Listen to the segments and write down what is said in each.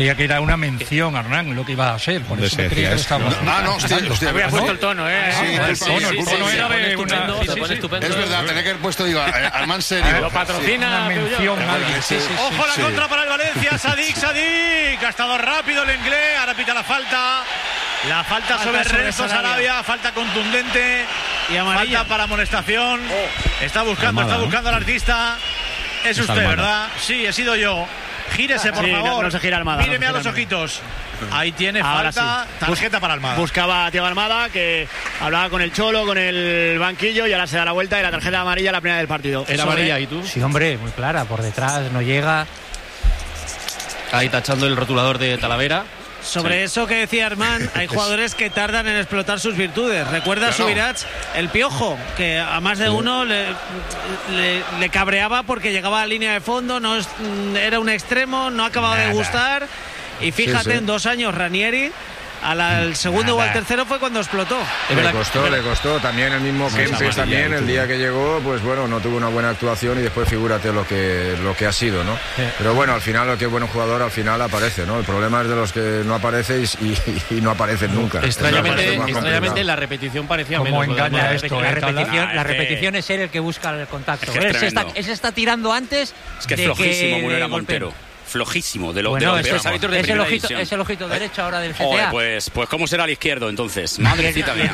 Tenía que ir a una mención, Hernán, lo que iba a ser. Por eso me creía que estábamos... hostia. Había puesto el tono, el tono era de una... Es verdad, tenía que haber puesto, digo, Armán serio. Lo patrocina. Una mención a alguien. Ojo la contra para el Valencia. Sadik. Ha estado rápido el inglés. Ahora pita la falta. La falta sobre Renzo Sarabia. Falta contundente. Y amarilla. Falta para amonestación. Está buscando al artista. Es usted, ¿verdad? Sí, he sido yo. Gírese, por favor. No se gira Almada. Míreme a los ojitos. Ahí tiene falta. Tarjeta para Almada. Buscaba a Thiago Almada, que hablaba con el Cholo, con el banquillo, y ahora se da la vuelta y la tarjeta amarilla, la primera del partido. ¿Era amarilla y tú? Sí, hombre, muy clara. Por detrás no llega. Ahí tachando el rotulador de Talavera. Sobre eso que decía Armán, hay jugadores que tardan en explotar sus virtudes. Recuerda a Subirats, el Piojo, que a más de uno le cabreaba porque llegaba a la línea de fondo, no era un extremo, no acababa de gustar. Y fíjate, en 2 años Ranieri, al segundo o al tercero fue cuando explotó. Le costó. También el mismo Kempes, también el día que llegó, pues bueno, no tuvo una buena actuación y después figúrate lo que ha sido, ¿no? Pero bueno, al final, el que es buen jugador, al final aparece, ¿no? El problema es de los que no aparecen y no aparecen nunca. Extrañamente la repetición parecía menos. ¿Cómo engaña esto? La repetición es ser el que busca el contacto. Él se está tirando antes. Es que es flojísimo Munera Montero. Flojísimo, de los peores hábitos de es primera división. Es el ojito derecho ahora del GTA. Joder, pues ¿cómo será el izquierdo entonces? Madrecita mía.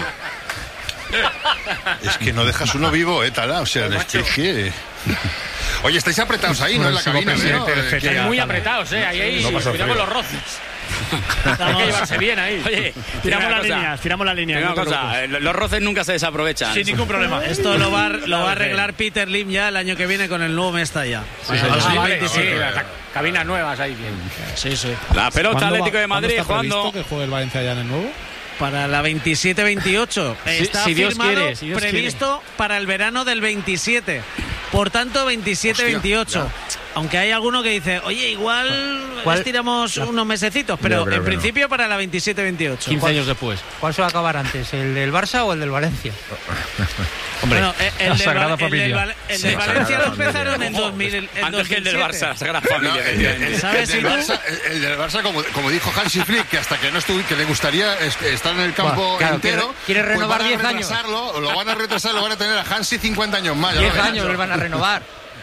Es que no dejas uno vivo, Tala. O sea, es que... Oye, estáis apretados ahí, ¿no? En la cabina, ¿no? Estáis muy apretados, Ahí cuidamos los roces. Hay que llevarse bien ahí. Oye, tiramos la línea. Una cosa, los roces nunca se desaprovechan. Sin ningún problema. Esto lo va a arreglar Peter Lim ya el año que viene con el nuevo Mestalla. Cabinas nuevas ahí bien. Sí. La pelota Atlético de Madrid jugando. ¿Que juegue el Valencia ya en el nuevo? Para la 27-28. Está si Dios firmado, quiere, previsto para el verano del 27. Por tanto, 27-28. Aunque hay alguno que dice, oye, igual estiramos unos mesecitos, pero en principio para la 27-28. 15 años después. ¿Cuál se va a acabar antes, el del Barça o el del Valencia? Hombre, bueno, el del Valencia lo empezaron en 2000. Antes que el del Barça, la Sagrada Familia. El del Barça, como dijo Hansi Flick, que hasta que no estuvo, que le gustaría estar en el campo entero. Quiere renovar 10 años. Lo van a retrasar, lo van a tener a Hansi 50 años más. 10 años lo van a renovar.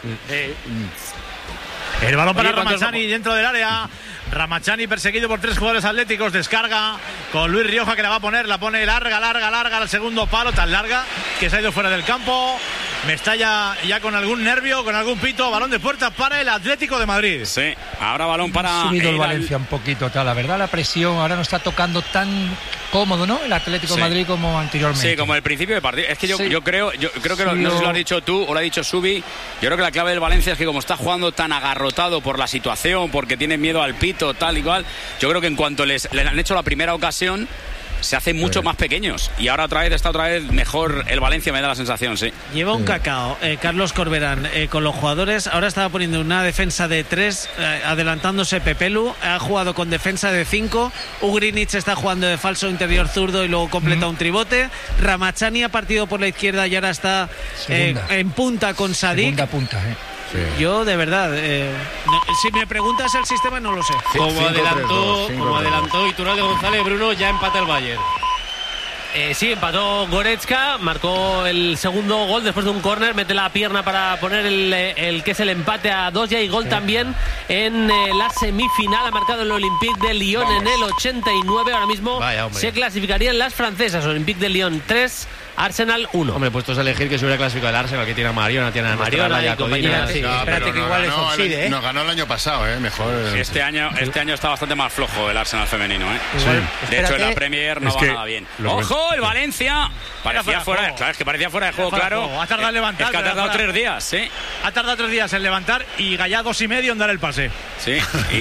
El balón para Ramachani dentro del área. Ramachani perseguido por 3 jugadores atléticos. Descarga con Luis Rioja, que la va a poner. La pone larga al segundo palo. Tan larga que se ha ido fuera del campo. Mestalla ya con algún nervio, con algún pito. Balón de puerta para el Atlético de Madrid. Sí, ahora balón para... Ha subido el Valencia un poquito, la verdad, la presión ahora no está tocando tan cómodo, ¿no? El Atlético de Madrid como anteriormente. Sí, como el principio de partido. Es que yo creo que no sé si lo has dicho tú o lo ha dicho Subi. Yo creo que la clave del Valencia es que como está jugando tan agarrotado por la situación, porque tiene miedo al pito, tal y cual, yo creo que en cuanto les han hecho la primera ocasión, se hacen mucho más pequeños. Y ahora está otra vez mejor el Valencia, me da la sensación, sí. Lleva un cacao, Carlos Corberán, con los jugadores. Ahora estaba poniendo una defensa de 3, adelantándose Pepelu. Ha jugado con defensa de 5. Ugrinic está jugando de falso interior zurdo y luego completa un tribote. Ramachani ha partido por la izquierda y ahora está en punta con Sadik. Segunda punta, Sí. Yo, de verdad, si me preguntas el sistema, no lo sé. Como adelantó Iturralde González, Bruno, ya empata el Bayern. Sí, empató Goretzka, marcó el segundo gol después de un córner, mete la pierna para poner el que es el empate a 2. Ya hay gol también en la semifinal, ha marcado el Olympique de Lyon en el 89. Ahora mismo se clasificarían las francesas. Olympique de Lyon 3, Arsenal 1. Hombre, puestos a elegir que se hubiera clasificado el Arsenal, que tiene a Mariona, tiene a Mariona y compañía. Sí, espérate que igual es offside, Nos ganó el año pasado, mejor. Este año está bastante más flojo el Arsenal femenino, Sí. De hecho, en la Premier no va nada bien. ¡Ojo! El Valencia parecía fuera de juego, claro. Ha tardado en levantar. Es que ha tardado 3 días, sí. Ha tardado 3 días en levantar y Gallá 2,5 en dar el pase. Sí,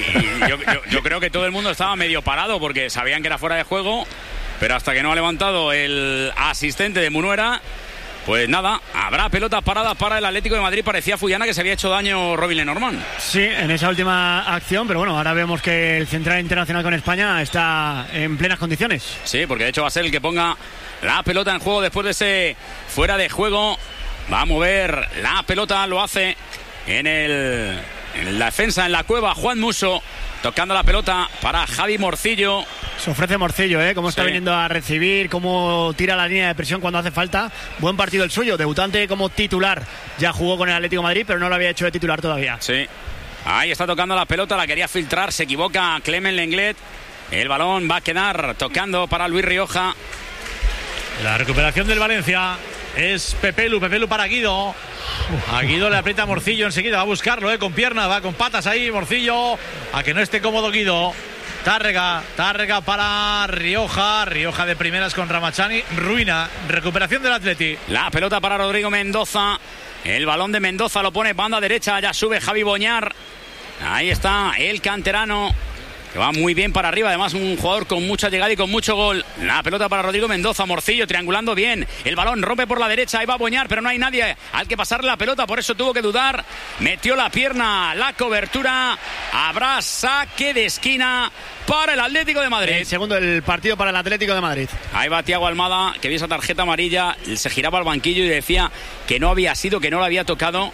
y yo creo que todo el mundo estaba medio parado porque sabían que era fuera de juego, pero hasta que no ha levantado el asistente de Munuera, pues nada, habrá pelotas paradas para el Atlético de Madrid. Parecía Fuyana que se había hecho daño Robin Lenormand. Sí, en esa última acción, pero bueno, ahora vemos que el central internacional con España está en plenas condiciones. Sí, porque de hecho va a ser el que ponga la pelota en juego después de ese fuera de juego. Va a mover la pelota, lo hace en el En la defensa, en la cueva, Juan Musso tocando la pelota para Javi Morcillo. Se ofrece Morcillo, cómo está viniendo a recibir, cómo tira la línea de presión cuando hace falta. Buen partido el suyo, debutante como titular. Ya jugó con el Atlético de Madrid, pero no lo había hecho de titular todavía. Sí, ahí está tocando la pelota, la quería filtrar, se equivoca Clement Lenglet. El balón va a quedar tocando para Luis Rioja. La recuperación del Valencia es Pepelu para Guido. A Guido le aprieta Morcillo enseguida, va a buscarlo, con piernas, va con patas ahí, Morcillo, a que no esté cómodo Guido. Tárrega para Rioja de primeras con Ramachani, ruina, recuperación del Atleti. La pelota para Rodrigo Mendoza, el balón de Mendoza lo pone banda derecha, ya sube Javi Boñar. Ahí está el canterano, que va muy bien para arriba, además un jugador con mucha llegada y con mucho gol. La pelota para Rodrigo Mendoza, Morcillo triangulando bien, el balón rompe por la derecha, ahí va a Boñar, pero no hay nadie al que pasarle la pelota, por eso tuvo que dudar, metió la pierna, la cobertura, habrá saque de esquina para el Atlético de Madrid. El segundo del partido para el Atlético de Madrid. Ahí va Thiago Almada, que vio esa tarjeta amarilla, se giraba al banquillo y decía que no había sido, que no lo había tocado.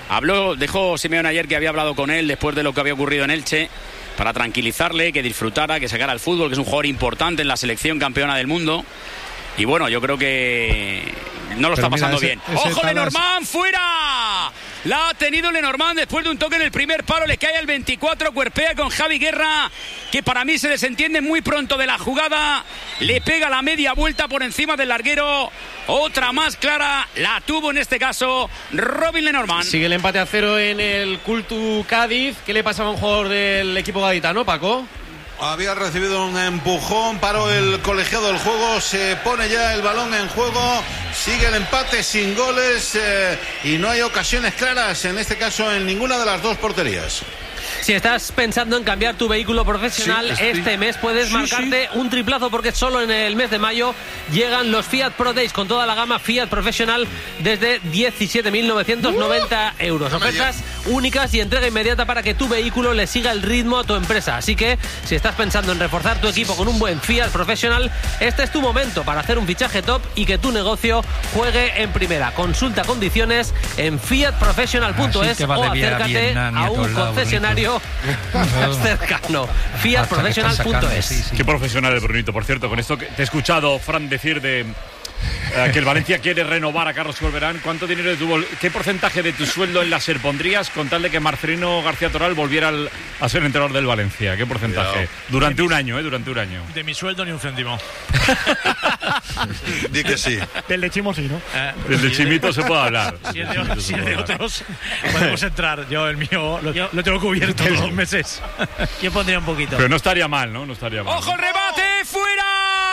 Dejó Simeone ayer que había hablado con él después de lo que había ocurrido en Elche, para tranquilizarle, que disfrutara, que sacara el fútbol, que es un jugador importante en la selección campeona del mundo. Y bueno, yo creo que no lo está pasando bien. ¡Ojo, Lenormand, fuera! La ha tenido Lenormand después de un toque en el primer palo, le cae al 24, cuerpea con Javi Guerra, que para mí se desentiende muy pronto de la jugada, le pega la media vuelta por encima del larguero. Otra más clara la tuvo en este caso Robin Lenormand. Sigue el empate a 0 en el Cultu Cádiz. ¿Qué le pasaba a un jugador del equipo gaditano, Paco? Había recibido un empujón, paró el colegiado del juego, se pone ya el balón en juego, sigue el empate sin goles y no hay ocasiones claras, en este caso en ninguna de las dos porterías. Si estás pensando en cambiar tu vehículo profesional, este mes puedes marcarte un triplazo, porque solo en el mes de mayo llegan los Fiat Pro Days con toda la gama Fiat Professional desde 17.990 euros. Ofertas únicas y entrega inmediata para que tu vehículo le siga el ritmo a tu empresa. Así que si estás pensando en reforzar tu equipo con un buen Fiat Professional, este es tu momento para hacer un fichaje top y que tu negocio juegue en primera. Consulta condiciones en fiatprofessional.es o acércate a un concesionario más cercano. Fiatprofessional.es. Qué profesional el Brunito, por cierto. Con esto que te he escuchado, Fran, decir de que el Valencia quiere renovar a Carlos Corberán. ¿Cuánto dinero qué porcentaje de tu sueldo en láser pondrías con tal de que Marcelino García Toral volviera a ser entrenador del Valencia? ¿Qué porcentaje? Durante un año, durante un año. De mi sueldo ni un céntimo. Di que sí. Del de Chimo sí, ¿no? Del de Chimito se puede hablar. Si es de otros, podemos entrar. Yo el mío lo tengo cubierto todos los meses. Yo pondría un poquito. Pero no estaría mal, ¿no? No estaría mal. ¡Ojo el remate! ¡Fuera!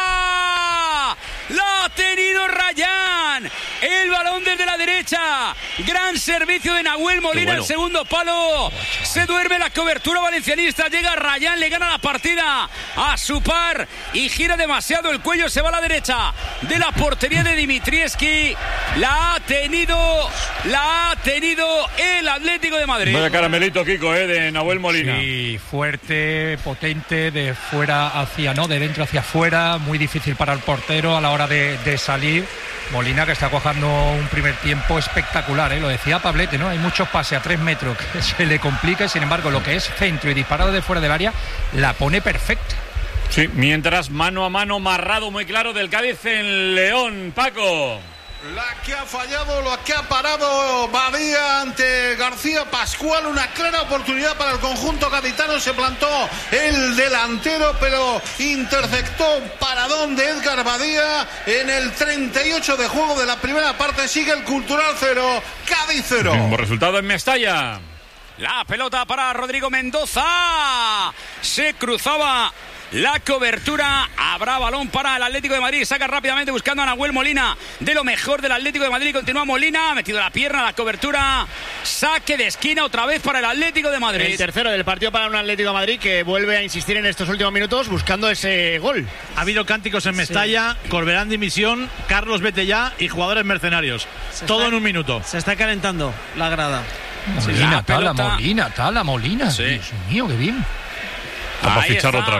¡La ha tenido Rayán! El balón desde la derecha. Gran servicio de Nahuel Molina, el segundo palo. Se duerme la cobertura valencianista. Llega Rayán, le gana la partida a su par y gira demasiado el cuello. Se va a la derecha de la portería de Dimitrievski. La ha tenido el Atlético de Madrid. Vaya caramelito, Kiko, de Nahuel Molina. Sí, fuerte, potente, de dentro hacia afuera. Muy difícil para el portero a la hora de salir. Molina, que está cuajando un primer tiempo espectacular, lo decía Pablete, ¿no? Hay muchos pases a 3 metros que se le complica, y sin embargo lo que es centro y disparado de fuera del área la pone perfecta. Sí, mientras mano a mano marrado muy claro del Cádiz en León, Paco. La que ha fallado, la que ha parado Badía ante García Pascual, una clara oportunidad para el conjunto gaditano. Se plantó el delantero, pero interceptó paradón de Edgar Badía en el 38 de juego de la primera parte. Sigue el Cultural 0, Cádiz 0. Mismo resultado en Mestalla. La pelota para Rodrigo Mendoza. Se cruzaba la cobertura, habrá balón para el Atlético de Madrid, saca rápidamente buscando a Nahuel Molina, de lo mejor del Atlético de Madrid, continúa Molina, ha metido la pierna, la cobertura, saque de esquina otra vez para el Atlético de Madrid. El tercero del partido para un Atlético de Madrid que vuelve a insistir en estos últimos minutos buscando ese gol. Ha habido cánticos en Mestalla, Corberán dimisión, Carlos vete ya y jugadores mercenarios, todo en un minuto. Se está calentando la grada. Molina. Sí. Dios mío, qué bien. Para fichar otra vez.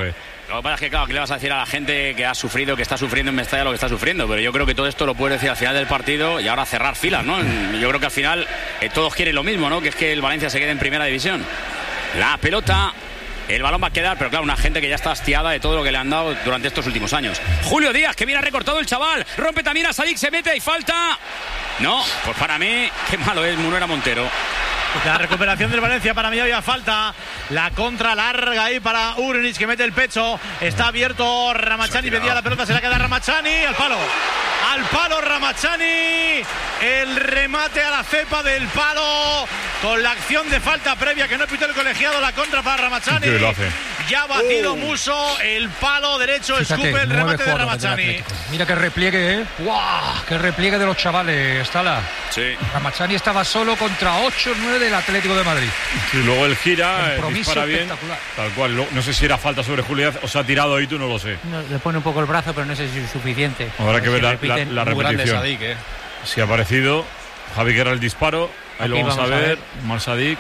Lo que pasa es que, claro, ¿qué le vas a decir a la gente que ha sufrido, que está sufriendo en Mestalla lo que está sufriendo? Pero yo creo que todo esto lo puedes decir al final del partido y ahora cerrar filas, ¿no? Yo creo que al final todos quieren lo mismo, ¿no? Que es que el Valencia se quede en primera división. La pelota, el balón va a quedar, pero claro, una gente que ya está hastiada de todo lo que le han dado durante estos últimos años. Julio Díaz, que viene recortado el chaval, rompe también a Sadik, se mete y falta. No, pues para mí, qué malo es Munuera Montero. La recuperación del Valencia, para mí había falta. La contra larga ahí para Urnic, que mete el pecho. Está abierto Ramachani, pedía la pelota, se la queda Ramachani. Al palo Ramachani. El remate a la cepa del palo. Con la acción de falta previa que no pitó el colegiado. La contra para Ramachani. Ya ha batido Muso. El palo derecho, fíjate, escupe el remate de Ramachani. Mira qué repliegue, ¡Guau! Qué repliegue de los chavales, Tala. Sí. Ramachani estaba solo contra 8-9 del Atlético de Madrid. Y luego el gira, dispara bien. Tal cual. No sé si era falta sobre Julio Díaz o se ha tirado ahí, tú no lo sé. No, le pone un poco el brazo, pero no sé si es suficiente. Habrá que ver la repetición. Sadik, Si ha aparecido Javi Guerra el disparo. Ahí aquí lo vamos a ver. Mar Sadik.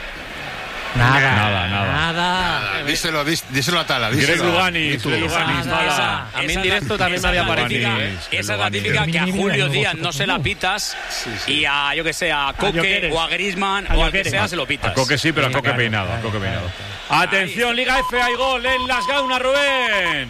Nada. Díselo a Tala. Greg Lugani. A mí en directo también me había parecido. Esa es la típica que a Julio Díaz no se la pitas y a, yo que sé, a Coque o a Griezmann o al que sea se lo pitas. A Coque sí, pero a Coque peinado. Atención, Liga F, hay gol en Las Gaunas, Rubén.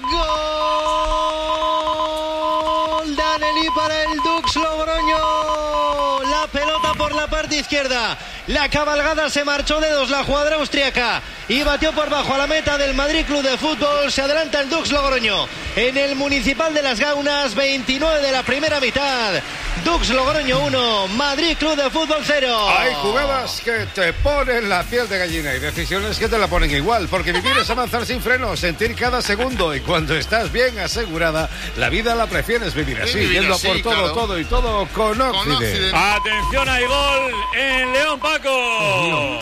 Gol de Anelí para el Dux Logroño. La pelota por la parte izquierda. La cabalgada se marchó de dos, la jugadora austriaca, y batió por bajo a la meta del Madrid Club de Fútbol. Se adelanta el Dux Logroño en el Municipal de Las Gaunas, 29 de la primera mitad. Dux Logroño 1, Madrid Club de Fútbol 0. Hay jugadas que te ponen la piel de gallina y decisiones que te la ponen igual, porque vivir es avanzar sin freno, sentir cada segundo, y cuando estás bien asegurada, la vida la prefieres vivir así, yendo a por todo y todo con Occident. Atención, hay gol en León, Paco. ¡Gol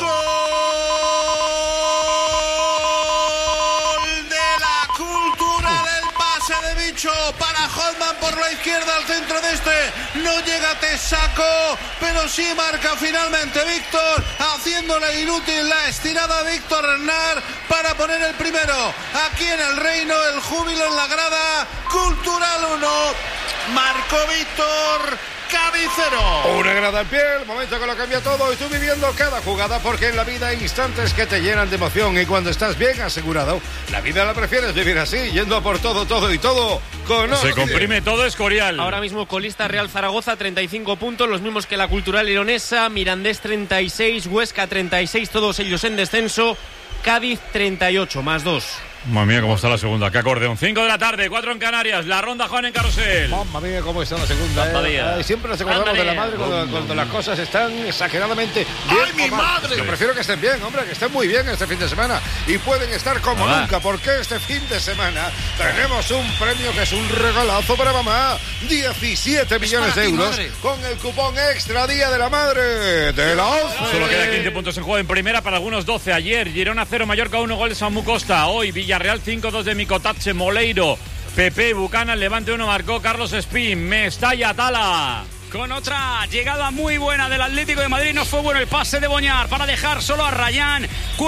de la Cultura del pase de bicho para Hodman por la izquierda al centro de este! No llega Tesaco, pero sí marca finalmente Víctor, haciéndole inútil la estirada Víctor Hernán para poner el primero. Aquí en el Reino, el júbilo en la grada. Cultural 1, marcó Víctor. Cádiz 0. Una grada en pie, el momento que lo cambia todo, y tú viviendo cada jugada, porque en la vida hay instantes que te llenan de emoción, y cuando estás bien asegurado, la vida la prefieres vivir así, yendo a por todo y todo con Se comprime todo Escorial. Ahora mismo colista Real Zaragoza, 35 puntos, los mismos que la Cultural Leonesa. Mirandés 36, Huesca 36, todos ellos en descenso. Cádiz 38, más 2. Mamma mía, cómo está la segunda. Qué acordeón. 5 de la tarde, 4 en Canarias. La ronda, Juan, en Carrusel. Mamma mía, cómo está la segunda. Siempre nos acordamos de la madre cuando las cosas están exageradamente bien. ¡Ay, mi madre! Yo prefiero que estén bien, hombre, que estén muy bien este fin de semana. Y pueden estar como nunca, porque este fin de semana tenemos un premio que es un regalazo para mamá. 17 millones de euros con el cupón extra Día de la Madre de la 11. Solo queda 15 puntos en juego en primera, para algunos 12. Ayer, Girona 0, Mallorca 1, gol de Samu Costa. Hoy, Villarreal 5-2 de Micotache, Moleiro, Pepe, Bucana, Levante 1, marcó Carlos Espín, Mestalla, Tala. Con otra llegada muy buena del Atlético de Madrid, no fue bueno el pase de Boñar para dejar solo a Rayán.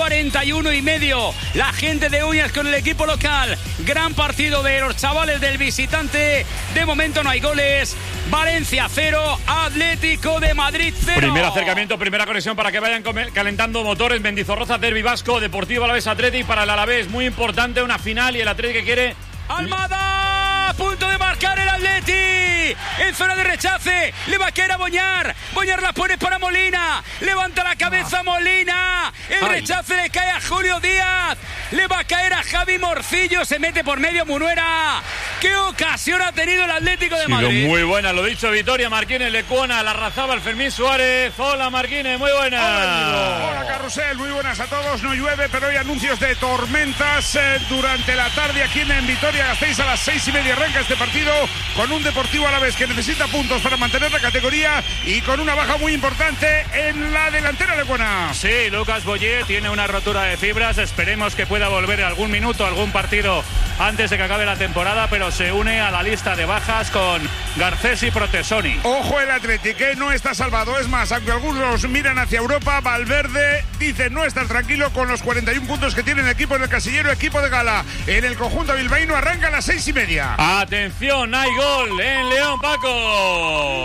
41,5. La gente de Uñas con el equipo local. Gran partido de los chavales del visitante. De momento no hay goles. Valencia 0, Atlético de Madrid 0. Primer acercamiento, primera conexión para que vayan calentando motores. Mendizorroza, Derbi Vasco, Deportivo Alavés Athletic para el Alavés. Muy importante, una final, y el Athletic que quiere... Almada, a punto de marcar el Atleti, en zona de rechace, le va a caer a Boñar, Boñar la pone para Molina, levanta la cabeza Molina, el rechace le cae a Julio Díaz, le va a caer a Javi Morcillo, se mete por medio Munuera. ¡Qué ocasión ha tenido el Atlético de Madrid! Muy buena, lo dicho, Vitoria Marquínez, Lecuona, la arrasaba el Fermín Suárez. Hola Marquínez, muy buena. Hola Carrusel, muy buenas a todos. No llueve, pero hay anuncios de tormentas durante la tarde aquí en Vitoria. Gasteiz, a las 6:30 arranca este partido con un Deportivo Alavés que necesita puntos para mantener la categoría y con una baja muy importante en la delantera lecuona. Sí, Lucas Boyer tiene una rotura de fibras, esperemos que pueda volver algún minuto, algún partido antes de que acabe la temporada, pero se une a la lista de bajas con Garcés y Protesoni. Ojo el Athletic, que no está salvado. Es más, aunque algunos miran hacia Europa, Valverde dice no estar tranquilo con los 41 puntos que tiene el equipo en el casillero, equipo de gala. En el conjunto bilbaíno arranca a las 6:30. Atención, hay gol en León, Paco.